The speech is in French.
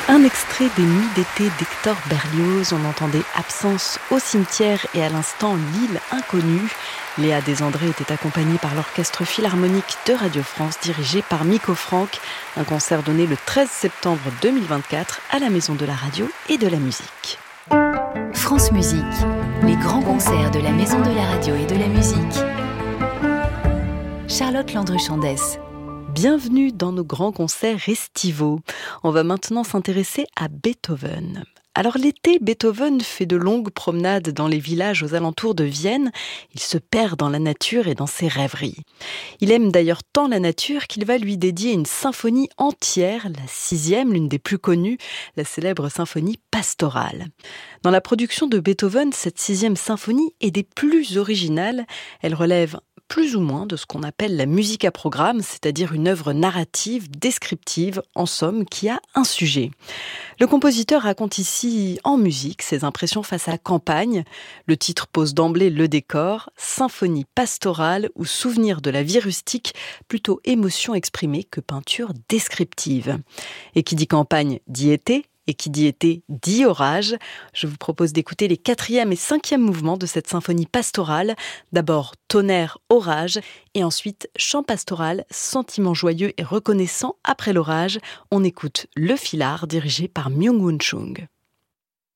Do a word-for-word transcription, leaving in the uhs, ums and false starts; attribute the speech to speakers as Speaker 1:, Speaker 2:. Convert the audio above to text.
Speaker 1: Un extrait des Nuits d'été d'Hector Berlioz. On entendait Absence au cimetière et à l'instant L'île inconnue. Léa Desandré était accompagnée par l'Orchestre Philharmonique de Radio France dirigé par Miko Franck. Un concert donné le treize septembre deux mille vingt-quatre à la Maison de la Radio et de la Musique.
Speaker 2: France Musique, les grands concerts de la Maison de la Radio et de la Musique. Charlotte Landru-Chandès.
Speaker 1: Bienvenue dans nos grands concerts estivaux. On va maintenant s'intéresser à Beethoven. Alors l'été, Beethoven fait de longues promenades dans les villages aux alentours de Vienne. Il se perd dans la nature et dans ses rêveries. Il aime d'ailleurs tant la nature qu'il va lui dédier une symphonie entière, la sixième, l'une des plus connues, la célèbre symphonie pastorale. Dans la production de Beethoven, cette sixième symphonie est des plus originales. Elle relève plus ou moins de ce qu'on appelle la musique à programme, c'est-à-dire une œuvre narrative, descriptive, en somme, qui a un sujet. Le compositeur raconte ici, en musique, ses impressions face à la campagne. Le titre pose d'emblée le décor, symphonie pastorale ou souvenir de la vie rustique, plutôt émotion exprimée que peinture descriptive. Et qui dit campagne dit été. Et qui dit été, dit orage. Je vous propose d'écouter les quatrième et cinquième mouvements de cette symphonie pastorale. D'abord tonnerre, orage, et ensuite chant pastoral, sentiment joyeux et reconnaissant après l'orage. On écoute Le Filard, dirigé par Myung-Whun Chung.